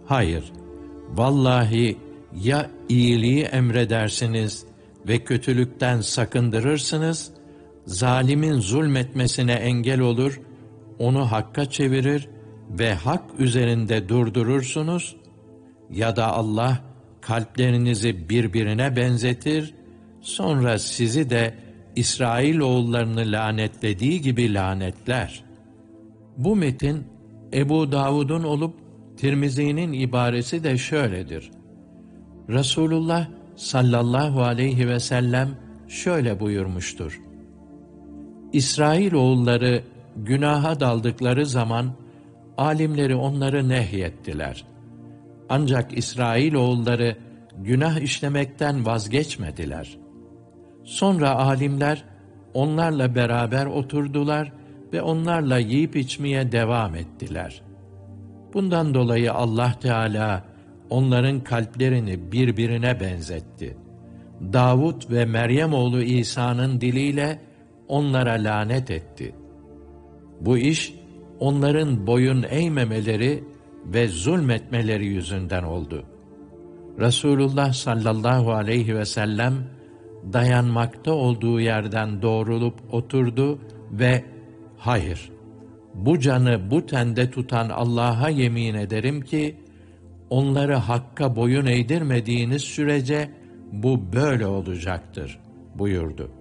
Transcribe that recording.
Hayır, vallahi ya iyiliği emredersiniz ve kötülükten sakındırırsınız, zalimin zulmetmesine engel olur, onu hakka çevirir ve hak üzerinde durdurursunuz, ya da Allah kalplerinizi birbirine benzetir, sonra sizi de İsrailoğullarını lanetlediği gibi lanetler. Bu metin Ebu Davud'un olup Tirmizi'nin ibaresi de şöyledir. Resulullah sallallahu aleyhi ve sellem şöyle buyurmuştur. İsrailoğulları günaha daldıkları zaman alimleri onları nehyettiler. Ancak İsrailoğulları günah işlemekten vazgeçmediler. Sonra alimler onlarla beraber oturdular ve onlarla yiyip içmeye devam ettiler. Bundan dolayı Allah Teala onların kalplerini birbirine benzetti. Davud ve Meryem oğlu İsa'nın diliyle onlara lanet etti. Bu iş onların boyun eğmemeleri ve zulmetmeleri yüzünden oldu. Resulullah sallallahu aleyhi ve sellem dayanmakta olduğu yerden doğrulup oturdu ve hayır, bu canı bu tende tutan Allah'a yemin ederim ki onları hakka boyun eğdirmediğiniz sürece bu böyle olacaktır buyurdu.